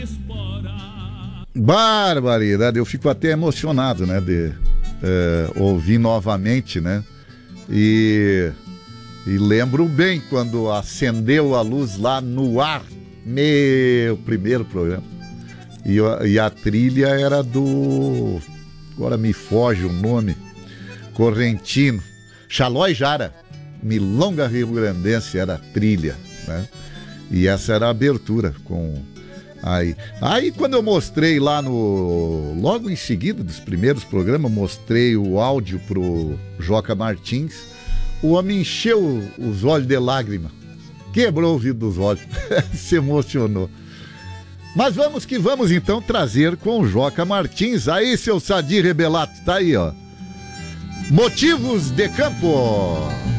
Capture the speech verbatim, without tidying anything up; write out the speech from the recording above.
Barbaridade, eu fico até emocionado, né, de é, ouvir novamente, né, e, e lembro bem quando acendeu a luz lá no ar, meu primeiro programa, e, e a trilha era do, agora me foge o nome, Correntino, Xalói Jara, Milonga Rio-Grandense era a trilha, né, e essa era a abertura com... Aí, aí quando eu mostrei lá no... Logo em seguida dos primeiros programas, mostrei o áudio pro Joca Martins. O homem encheu os olhos de lágrima. Quebrou o vidro dos olhos. Se emocionou. Mas vamos que vamos então trazer com o Joca Martins. Aí, seu Sadi Rebelato, tá aí, ó. Motivos de Campo.